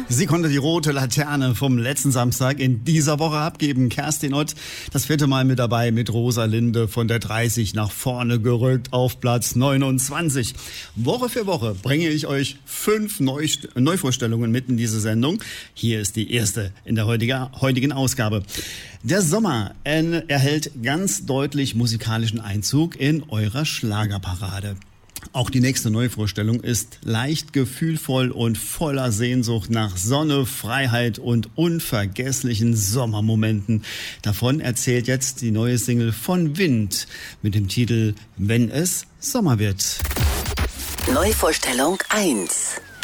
Sie konnte die rote Laterne vom letzten Samstag in dieser Woche abgeben. Kerstin Ott, das 4. Mal mit dabei mit Rosalinde von der 30 nach vorne gerückt auf Platz 29. Woche für Woche bringe ich euch 5 Neuvorstellungen mit in diese Sendung. Hier ist die erste in der heutigen Ausgabe. Der Sommer erhält ganz deutlich musikalischen Einzug in eurer Schlagerparade. Auch die nächste Neuvorstellung ist leicht gefühlvoll und voller Sehnsucht nach Sonne, Freiheit und unvergesslichen Sommermomenten. Davon erzählt jetzt die neue Single von Wind mit dem Titel Wenn es Sommer wird. Neuvorstellung 1.